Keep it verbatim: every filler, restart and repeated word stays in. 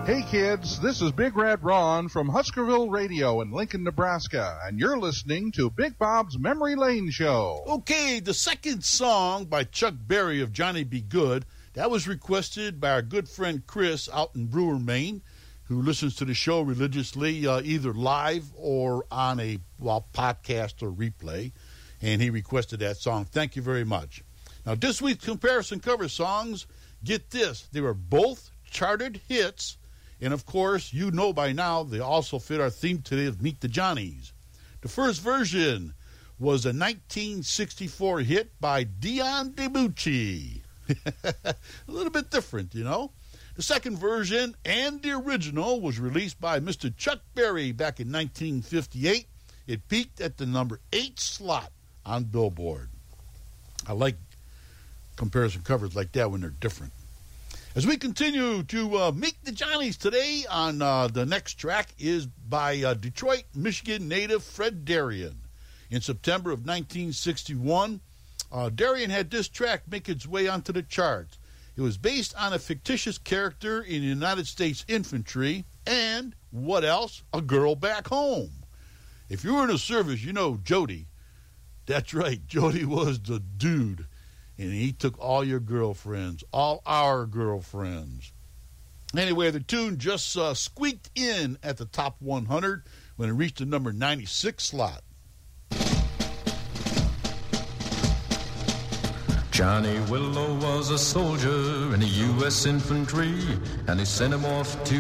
Hey kids, this is Big Red Ron from Huskerville Radio in Lincoln, Nebraska, and you're listening to Big Bob's Memory Lane Show. Okay, the second song by Chuck Berry of Johnny B. Good, that was requested by our good friend Chris out in Brewer, Maine, who listens to the show religiously, uh, either live or on a well, podcast or replay, and he requested that song. Thank you very much. Now, this week's comparison cover songs, get this, they were both charted hits, and of course, you know by now, they also fit our theme today of Meet the Johnnies. The first version was a nineteen sixty-four hit by Dion DiMucci. A little bit different, you know. The second version and the original was released by Mister Chuck Berry back in nineteen fifty-eight. It peaked at the number eight slot on Billboard. I like comparison covers like that when they're different. As we continue to uh, meet the Johnnies today, on uh, the next track is by uh, Detroit, Michigan native Fred Darien. In September of nineteen sixty-one, uh, Darien had this track make its way onto the charts. It was based on a fictitious character in the United States infantry, and what else? A girl back home. If you were in the service, you know Jody. That's right, Jody was the dude. And he took all your girlfriends, all our girlfriends. Anyway, the tune just uh, squeaked in at the top one hundred when it reached the number ninety-six slot. Johnny Willow was a soldier in the U S infantry, and they sent him off to